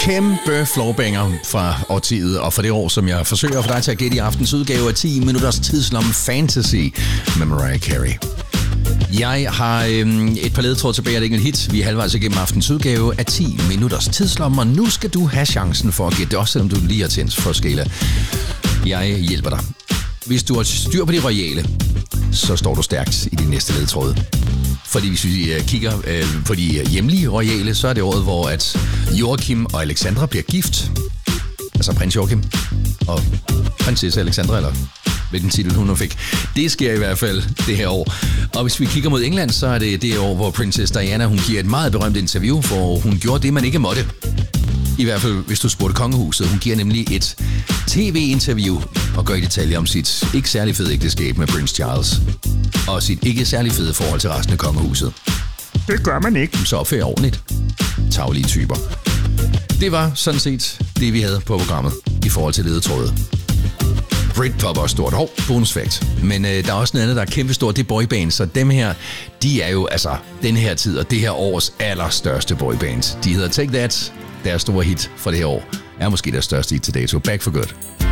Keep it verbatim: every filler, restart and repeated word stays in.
Kæmpe floorbanger fra årtiet, og for det år, som jeg forsøger at få dig til at gætte i aftens udgave af ti minutters tidslomme Fantasy med Mariah Carey. Jeg har øhm, et par ledetråd tilbage af et enkelt hit. Vi er halvvejs igennem aftens udgave af ti minutters tidslomme, og nu skal du have chancen for at gætte det, også selvom du lige har tændt for skala. Jeg hjælper dig. Hvis du har styr på de royale, så står du stærkt i de næste ledetråd. Fordi hvis vi kigger øh, på de hjemlige royale, så er det året, hvor at Joachim og Alexandra bliver gift. Altså prins Joachim og prinsesse Alexandra, eller hvilken titel hun nu fik. Det sker i hvert fald det her år. Og hvis vi kigger mod England, så er det det år, hvor prinsesse Diana, hun giver et meget berømt interview, hvor hun gjorde det, man ikke måtte. I hvert fald, hvis du spurgte kongehuset. Hun giver nemlig et tv-interview og gør i detaljer om sit ikke særlig fede ægteskab med Prince Charles. Og sit ikke særlig fede forhold til resten af kongehuset. Det gør man ikke. Så opfører ordentligt. Taglige typer. Det var sådan set det, vi havde på programmet i forhold til ledetrådet. Britpop er stort. Hov, bonus fact. Men øh, der er også noget andet, der er kæmpestort. Det er boybands. Så dem her, de er jo altså den her tid og det her års allerstørste boybands. De hedder Take That. Deres store hit fra det her år er måske deres største hit til dato. Back for Good.